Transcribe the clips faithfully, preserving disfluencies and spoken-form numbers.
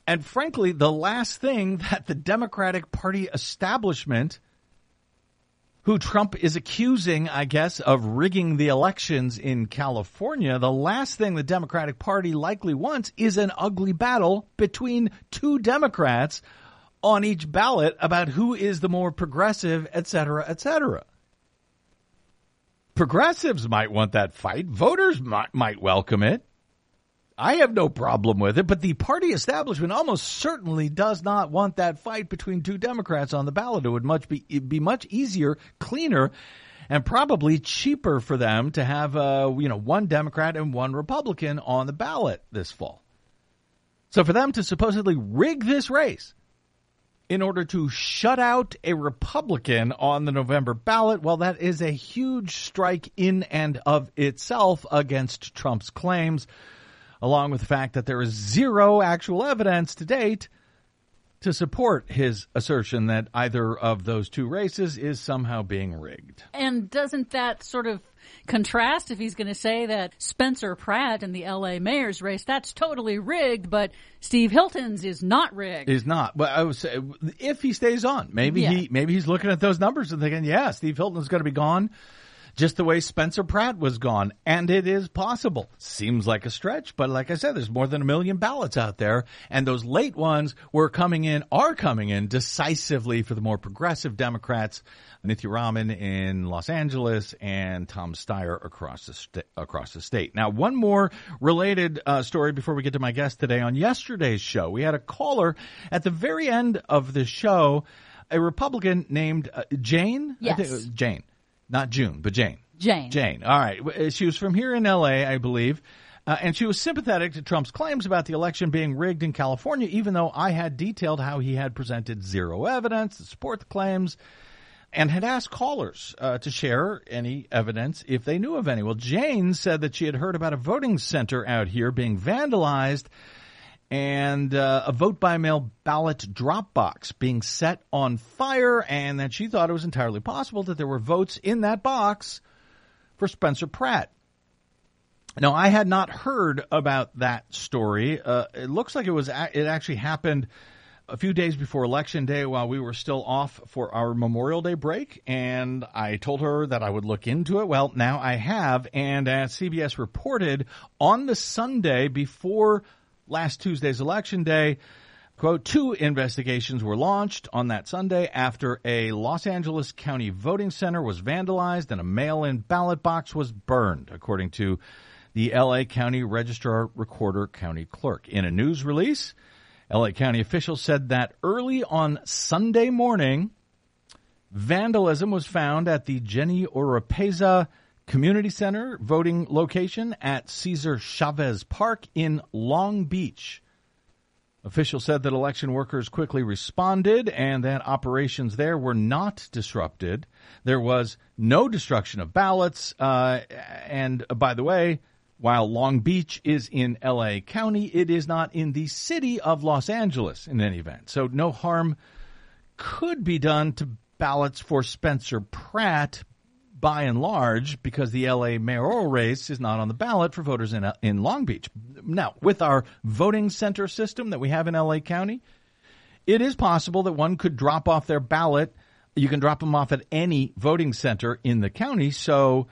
And frankly, the last thing that the Democratic Party establishment, who Trump is accusing, I guess, of rigging the elections in California, the last thing the Democratic Party likely wants is an ugly battle between two Democrats on each ballot about who is the more progressive, et cetera, et cetera. Progressives might want that fight. Voters might, might welcome it. I have no problem with it, but the party establishment almost certainly does not want that fight between two Democrats on the ballot. It would much be it'd be much easier, cleaner, and probably cheaper for them to have uh, you know one Democrat and one Republican on the ballot this fall. So for them to supposedly rig this race in order to shut out a Republican on the November ballot, well, that is a huge strike in and of itself against Trump's claims, along with the fact that there is zero actual evidence to date to support his assertion that either of those two races is somehow being rigged. And doesn't that sort of contrast if he's going to say that Spencer Pratt in the L A mayor's race, that's totally rigged, but Steve Hilton's is not rigged? Is not. But I would say if he stays on, maybe yeah. he maybe he's looking at those numbers and thinking, yeah, Steve Hilton's going to be gone, just the way Spencer Pratt was gone. And it is possible. Seems like a stretch, but like I said, there's more than a million ballots out there. And those late ones were coming in, are coming in decisively for the more progressive Democrats, Nithya Raman in Los Angeles and Tom Steyer across the, st- across the state. Now, one more related uh, story before we get to my guest today. On yesterday's show, we had a caller at the very end of the show, a Republican named uh, Jane. Yes. I think it was Jane. Not June, but Jane. Jane. Jane. All right. She was from here in L A, I believe. Uh, and she was sympathetic to Trump's claims about the election being rigged in California, even though I had detailed how he had presented zero evidence to support the claims and had asked callers uh, to share any evidence if they knew of any. Well, Jane said that she had heard about a voting center out here being vandalized and uh, a vote-by-mail ballot drop box being set on fire, and that she thought it was entirely possible that there were votes in that box for Spencer Pratt. Now, I had not heard about that story. Uh, it looks like it was a- it actually happened a few days before Election Day while we were still off for our Memorial Day break, and I told her that I would look into it. Well, now I have, and as C B S reported, on the Sunday before last Tuesday's Election Day, quote, two investigations were launched on that Sunday after a Los Angeles County voting center was vandalized and a mail-in ballot box was burned, according to the L A County Registrar Recorder County Clerk. In a news release, L A County officials said that early on Sunday morning, vandalism was found at the Jenny Oropeza Community Center voting location at Cesar Chavez Park in Long Beach. Officials said that election workers quickly responded and that operations there were not disrupted. There was no destruction of ballots. Uh, and uh, by the way, while Long Beach is in L A County, it is not in the city of Los Angeles in any event. So no harm could be done to ballots for Spencer Pratt, by and large, because the L A mayoral race is not on the ballot for voters in in Long Beach. Now, with our voting center system that we have in L A County, it is possible that one could drop off their ballot. You can drop them off at any voting center in the county. So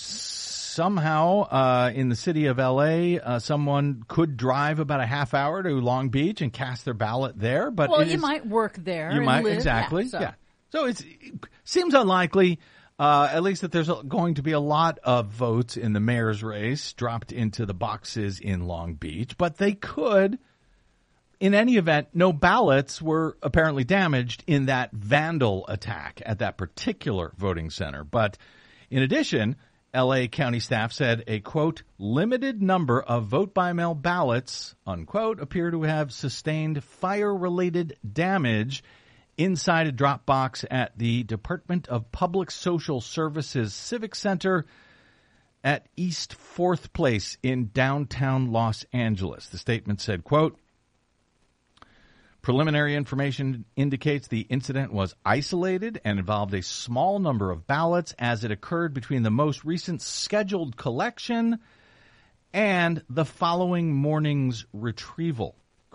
somehow uh, in the city of L A, uh, someone could drive about a half hour to Long Beach and cast their ballot there. But well, it you is, might work there. You and might, live. exactly. Yeah. So, yeah. so it's, it seems unlikely. Uh, at least that there's a, going to be a lot of votes in the mayor's race dropped into the boxes in Long Beach, but they could, in any event, no ballots were apparently damaged in that vandal attack at that particular voting center. But in addition, L A County staff said a, quote, limited number of vote-by-mail ballots, unquote, appear to have sustained fire-related damage inside a drop box at the Department of Public Social Services Civic Center at East fourth Place in downtown Los Angeles. The statement said, quote, preliminary information indicates the incident was isolated and involved a small number of ballots as it occurred between the most recent scheduled collection and the following morning's retrieval.